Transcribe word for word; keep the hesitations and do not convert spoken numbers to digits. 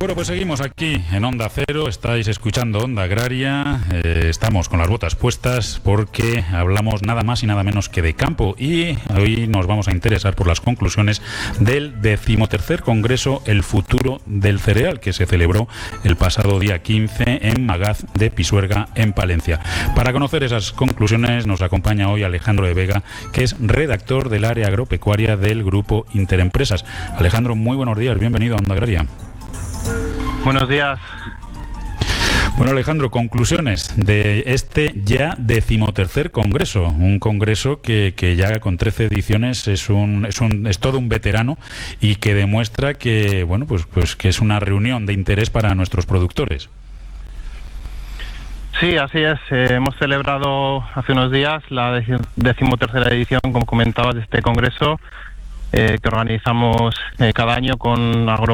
Bueno, pues seguimos aquí en Onda Cero, estáis escuchando Onda Agraria, eh, estamos con las botas puestas porque hablamos nada más y nada menos que de campo, y hoy nos vamos a interesar por las conclusiones del decimotercer Congreso El Futuro del Cereal, que se celebró el pasado día quince en Magaz de Pisuerga, en Palencia. Para conocer esas conclusiones nos acompaña hoy Alejandro de Vega, que es redactor del área agropecuaria del Grupo Interempresas. Alejandro, muy buenos días, bienvenido a Onda Agraria. Buenos días. Bueno, Alejandro, conclusiones de este ya decimotercer congreso, un congreso que, que ya con trece ediciones es un, es un es todo un veterano y que demuestra que bueno pues pues que es una reunión de interés para nuestros productores. Sí, así es. Eh, hemos celebrado hace unos días la decimotercera edición, como comentabas, de este congreso eh, que organizamos eh, cada año con Agro